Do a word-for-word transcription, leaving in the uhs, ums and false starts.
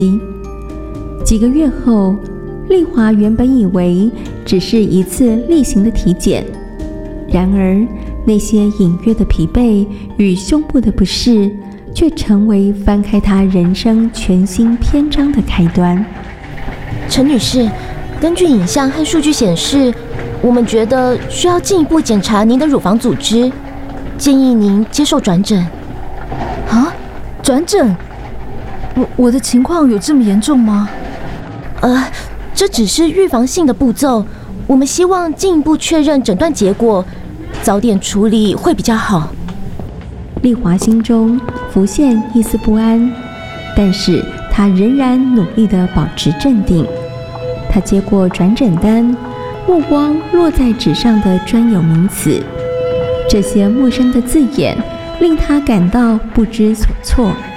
几个月后，丽华原本以为只是一次例行的体检，然而那些隐约的疲惫与胸部的不适，却成为翻开她人生全新篇章的开端。 陈女士，根据影像和数据显示，我们觉得需要进一步检查您的乳房组织，建议您接受转诊。 啊？转诊？我我的情况有这么严重吗？ 呃，这只是预防性的步骤，我们希望进一步确认诊断结果，早点处理会比较好。 丽华心中浮现一丝不安，但是她仍然努力地保持镇定。她接过转诊单，目光落在纸上的专有名词，这些陌生的字眼令她感到不知所措。